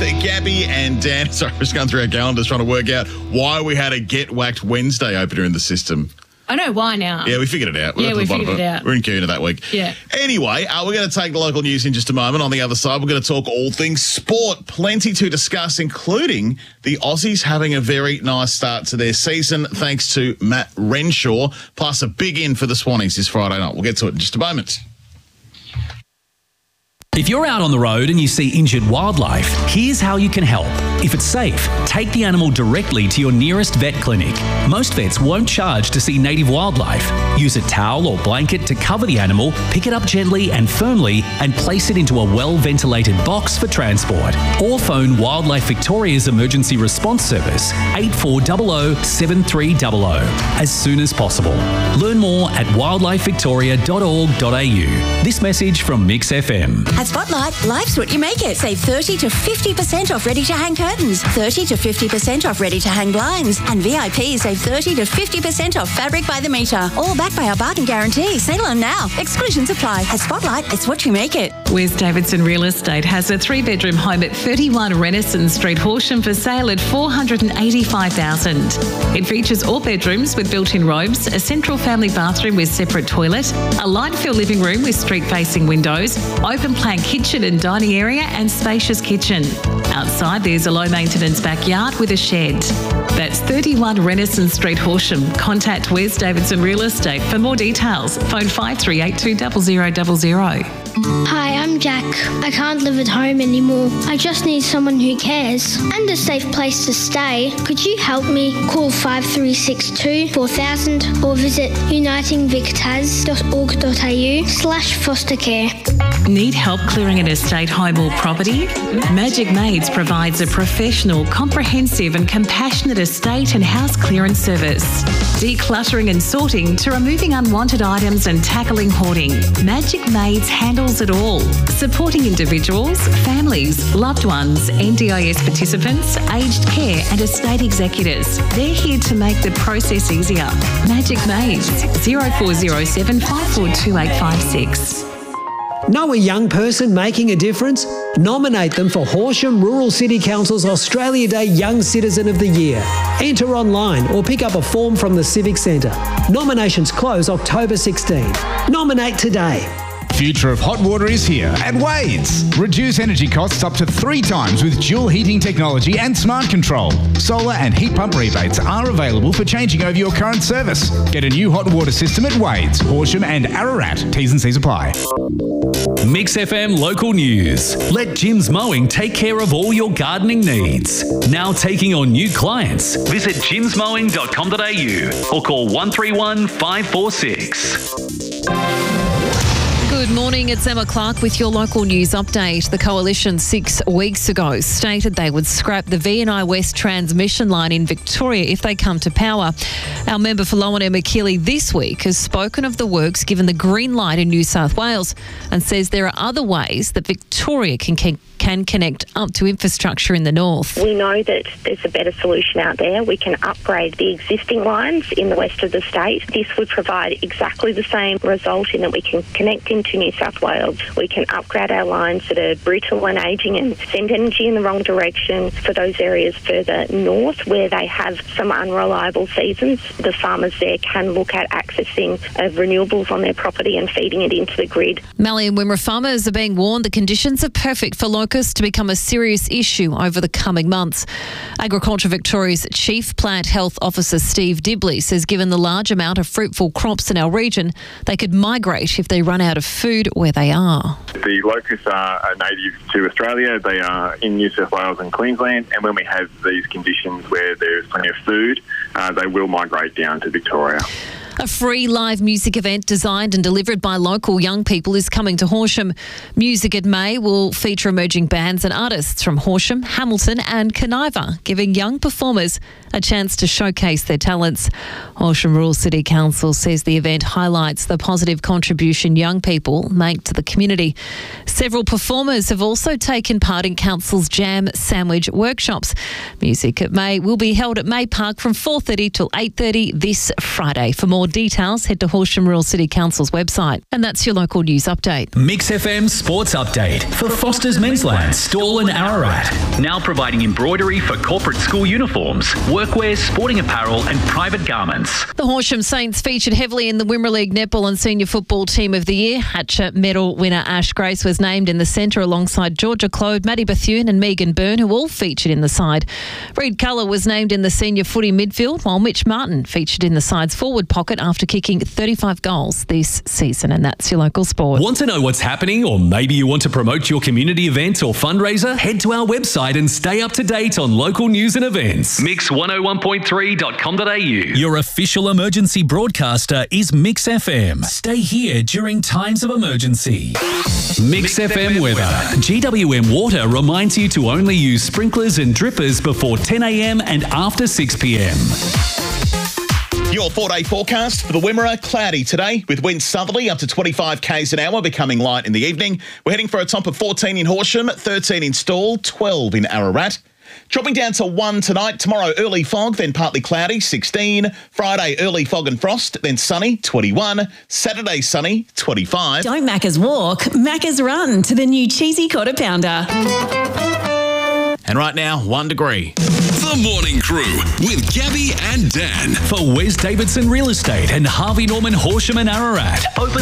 Gabby and Dan. Sorry, I'm just going through our calendars trying to work out why we had a Get Whacked Wednesday opener in the system. I know why now. Yeah, we figured it out. We figured it out. We're in Kuna that week. Yeah. Anyway, we're going to take the local news in just a moment. On the other side, we're going to talk all things sport. Plenty to discuss, including the Aussies having a very nice start to their season, thanks to Matt Renshaw, plus a big in for the Swannies this Friday night. We'll get to it in just a moment. If you're out on the road and you see injured wildlife, here's how you can help. If it's safe, take the animal directly to your nearest vet clinic. Most vets won't charge to see native wildlife. Use a towel or blanket to cover the animal, pick it up gently and firmly, and place it into a well-ventilated box for transport. Or phone Wildlife Victoria's Emergency Response Service, 8400 7300, as soon as possible. Learn more at wildlifevictoria.org.au. This message from Mix FM. At Spotlight, life's what you make it. Save 30 to 50% off ready-to-hang curtains, 30 to 50% off ready-to-hang blinds, and VIP save 30 to 50% off fabric by the metre. All backed by our bargain guarantee. Sale on now. Exclusions apply. At Spotlight, it's what you make it. Wes Davidson Real Estate has a 3-bedroom home at 31 Renaissance Street, Horsham, for sale at $485,000. It features all bedrooms with built-in robes, a central family bathroom with separate toilet, a light-filled living room with street-facing windows, open-plan kitchen and dining area, and spacious kitchen. Outside, there's a low-maintenance backyard with a shed. That's 31 Renaissance Street, Horsham. Contact Wes Davidson Real Estate for more details. Phone 5382 0000. Hi, I'm Jack. I can't live at home anymore. I just need someone who cares and a safe place to stay. Could you help me? Call 5362 4000 or visit unitingvictas.org.au/foster-care. Need help clearing an estate, home or property? Magic Maids provides a professional, comprehensive and compassionate estate and house clearance service. Decluttering and sorting to removing unwanted items and tackling hoarding. Magic Maids handles it all. Supporting individuals, families, loved ones, NDIS participants, aged care and estate executors. They're here to make the process easier. Magic Maids, 0407 542 856. Know a young person making a difference? Nominate them for Horsham Rural City Council's Australia Day Young Citizen of the Year. Enter online or pick up a form from the Civic Centre. Nominations close October 16. Nominate today. Future of hot water is here at Wade's. Reduce energy costs up to 3 times with dual heating technology and smart control. Solar and heat pump rebates are available for changing over your current service. Get a new hot water system at Wade's, Horsham and Ararat. T's and C's apply. Mix FM local news. Let Jim's Mowing take care of all your gardening needs. Now taking on new clients. Visit jimsmowing.com.au or call 131 546. Good morning, it's Emma Clark with your local news update. The Coalition 6 weeks ago stated they would scrap the VNI West transmission line in Victoria if they come to power. Our member for Lowan Emma Keeley this week has spoken of the works given the green light in New South Wales and says there are other ways that Victoria can connect up to infrastructure in the north. We know that there's a better solution out there. We can upgrade the existing lines in the west of the state. This would provide exactly the same result in that we can connect into New South Wales. We can upgrade our lines that are brittle and ageing and send energy in the wrong direction for those areas further north where they have some unreliable seasons. The farmers there can look at accessing renewables on their property and feeding it into the grid. Mallee and Wimmera farmers are being warned the conditions are perfect for locusts to become a serious issue over the coming months. Agriculture Victoria's Chief Plant Health Officer Steve Dibley says given the large amount of fruitful crops in our region, they could migrate if they run out of food where they are. The locusts are native to Australia. They are in New South Wales and Queensland, and when we have these conditions where there's plenty of food, they will migrate down to Victoria. A free live music event designed and delivered by local young people is coming to Horsham. Music at May will feature emerging bands and artists from Horsham, Hamilton and Coniva, giving young performers a chance to showcase their talents. Horsham Rural City Council says the event highlights the positive contribution young people make to the community. Several performers have also taken part in Council's Jam Sandwich workshops. Music at May will be held at May Park from 4:30 till 8:30 this Friday. For more more details, head to Horsham Rural City Council's website. And that's your local news update. Mix FM Sports Update for Foster's Mensland, Stawell and Ararat. Now providing embroidery for corporate school uniforms, workwear, sporting apparel and private garments. The Horsham Saints featured heavily in the Wimmera League Netball and Senior Football Team of the Year. Hatcher medal winner Ash Grace was named in the centre alongside Georgia Clode, Maddie Bethune and Megan Byrne, who all featured in the side. Reid Culler was named in the senior footy midfield, while Mitch Martin featured in the side's forward pocket after kicking 35 goals this season. And that's your local sport. Want to know what's happening, or maybe you want to promote your community event or fundraiser? Head to our website and stay up to date on local news and events. Mix101.3.com.au. Your official emergency broadcaster is Mix FM. Stay here during times of emergency. Mix FM weather. GWM Water reminds you to only use sprinklers and drippers before 10 a.m. and after 6 p.m. Your 4-day forecast for the Wimmera: cloudy today with winds southerly up to 25 k's an hour, becoming light in the evening. We're heading for a top of 14 in Horsham, 13 in Stawell, 12 in Ararat. Dropping down to 1 tonight. Tomorrow, early fog, then partly cloudy, 16. Friday, early fog and frost, then sunny, 21. Saturday, sunny, 25. Don't Macca's walk, Macca's run to the new cheesy quarter pounder. And right now, 1 degree. The Morning Crew with Gabby and Dan. For Wes Davidson Real Estate and Harvey Norman Horsham and Ararat. Open